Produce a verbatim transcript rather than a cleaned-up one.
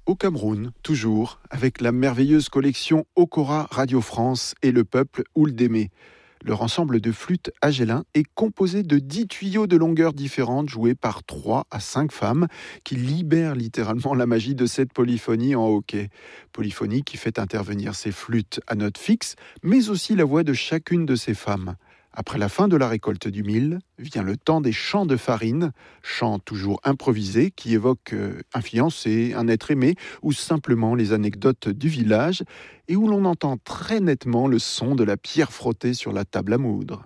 Au Cameroun, toujours, avec la merveilleuse collection Okora Radio France et le peuple Ouldémé. Leur ensemble de flûtes agélin est composé de dix tuyaux de longueur différentes joués par trois à cinq femmes qui libèrent littéralement la magie de cette polyphonie en hockey. Polyphonie qui fait intervenir ces flûtes à notes fixes, mais aussi la voix de chacune de ces femmes. Après la fin de la récolte du mil, vient le temps des chants de farine, chants toujours improvisés qui évoquent un fiancé, un être aimé ou simplement les anecdotes du village et où l'on entend très nettement le son de la pierre frottée sur la table à moudre.